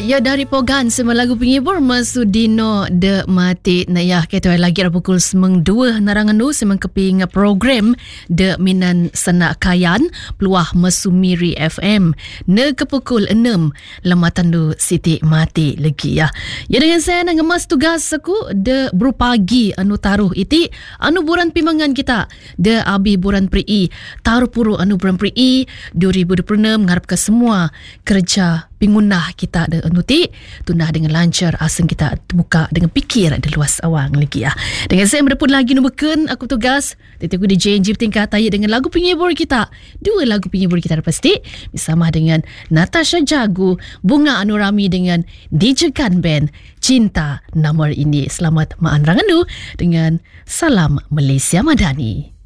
Ya dari Pogan semua lagu penghibur Masudino de mati na ya kita lagi ada pukul 2 narangan nu semang keping program de minan senak kayan peluah Mesumiri FM ne ke pukul 6 lematan du Siti mati lagi ya. Ya dengan saya nak ngemas tugas aku de berpagi anu taruh iti anu buran pimangan kita de abi buran pri taruh puru anu buran pri 2026 ngarap ke semua kerja pingunah kita ada anuti tunah dengan lancar asing kita buka dengan fikir ada luas awang lagi ya. Dengan saya berpun lagi nubukan aku tugas tetapi DJ Jip tingkat tayi dengan lagu penghibur kita. Dua lagu penghibur kita pasti bersama dengan Natasha Jagu, Bunga Anurami dengan DJ Kan Band Cinta Nomor Ini. Selamat maan rangandu dengan salam Malaysia Madani.